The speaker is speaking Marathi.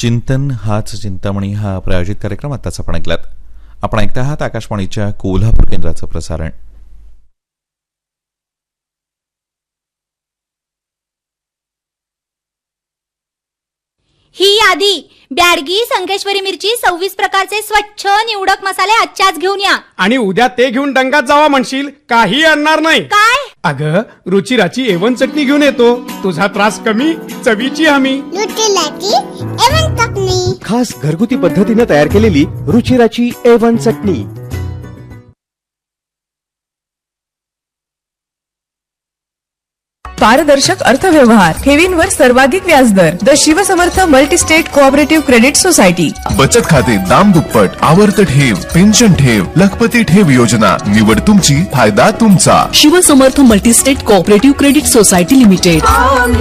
चिंतन हाच चिंतामणी हा प्रायोजित कार्यक्रम आताच आपण ऐकलात. आपण ऐकता आहात आकाशवाणीच्या कोल्हापूर केंद्राचं प्रसारण. ही यादी ब्याडगी, संकेश्वरी मिरची, 26 प्रकारचे स्वच्छ निवडक मसाले आजच्याच घेऊन या. आणि उद्या ते घेऊन डंगात जावा म्हणशील, काही आणणार नाही. काय? अगं, रुचिराची A1 चटणी घेऊन येतो. तुझा त्रास कमी, चवीची हमी. रुचिराची A1 चटणी, खास घरगुती पद्धतीने तयार केलेली रुचिराची A1 चटणी. पारदर्शक अर्थव्यवहार, ठेवींवर सर्वाधिक व्याजदर. The Shivsamarth multi-state cooperative credit society. बचत खाते दाम दुप्पट, आवर्त ठेव, पेन्शन ठेव, लखपती ठेव योजना. निवड तुमची, फायदा तुमचा. Shivsamarth multi-state cooperative credit society limited.